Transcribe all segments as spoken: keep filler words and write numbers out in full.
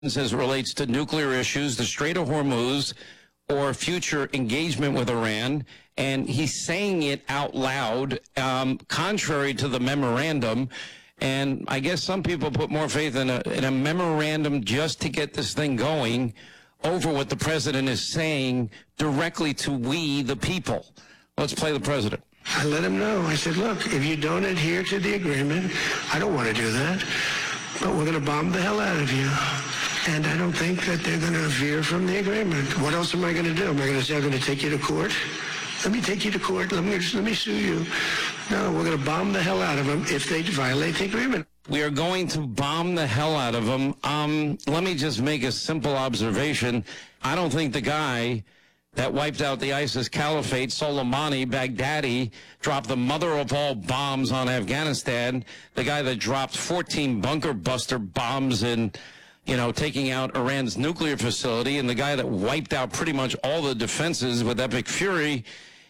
as it relates to nuclear issues, the Strait of Hormuz, or future engagement with Iran, and he's saying it out loud, um, contrary to the memorandum. And I guess some people put more faith in a, in a memorandum just to get this thing going over what the president is saying directly to we, the people. Let's play the president. I let him know. I said, look, if you don't adhere to the agreement, I don't want to do that, but we're going to bomb the hell out of you. And I don't think that they're going to veer from the agreement. What else am I going to do? Am I going to say I'm going to take you to court? Let me take you to court. Let me, let me sue you. No, we're going to bomb the hell out of them if they violate the agreement. We are going to bomb the hell out of them. Um, let me just make a simple observation. I don't think the guy that wiped out the ISIS caliphate, Soleimani, Baghdadi, dropped the mother of all bombs on Afghanistan, the guy that dropped fourteen bunker buster bombs in, you know, taking out Iran's nuclear facility, and the guy that wiped out pretty much all the defenses with Epic Fury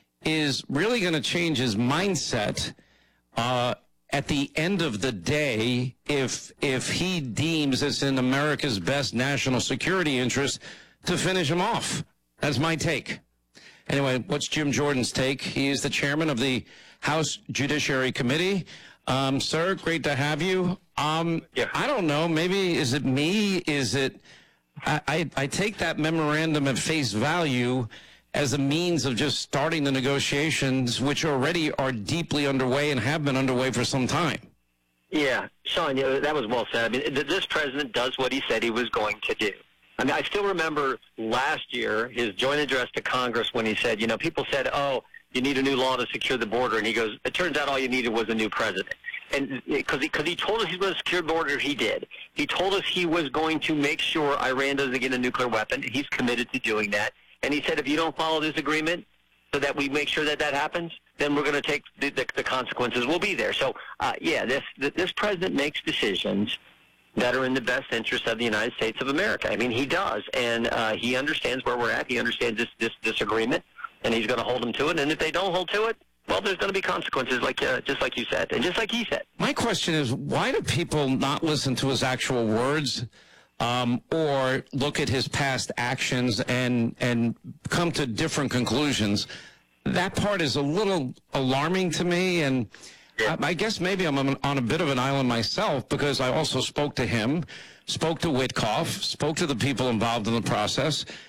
is really going to change his mindset uh, at the end of the day if if he deems it's in America's best national security interest to finish him off. That's my take. Anyway, what's Jim Jordan's take? He is the chairman of the House Judiciary Committee. Um, sir, great to have you. Um, yeah. I don't know. Maybe, is it me? Is it, I, I, I take that memorandum at face value as a means of just starting the negotiations, which already are deeply underway and have been underway for some time. Yeah, Sean, yeah, that was well said. I mean, this president does what he said he was going to do. I mean, I still remember last year his joint address to Congress when he said, you know, people said, oh, you need a new law to secure the border. And he goes, it turns out all you needed was a new president. And because he, cause he told us he was going to secure the border, he did. He told us he was going to make sure Iran doesn't get a nuclear weapon. He's committed to doing that. And he said, if you don't follow this agreement so that we make sure that that happens, then we're going to take the, the, the consequences will be there. So, uh, yeah, this, this president makes decisions that are in the best interest of the United States of America. I mean, he does, and uh, he understands where we're at. He understands this, this disagreement, and he's going to hold them to it. And if they don't hold to it, well, there's going to be consequences, like uh, just like you said, and just like he said. My question is, why do people not listen to his actual words um, or look at his past actions and and come to different conclusions? That part is a little alarming to me, and I, I guess maybe I'm on a bit of an island myself because I also spoke to him, spoke to Witkoff, spoke to the people involved in the process,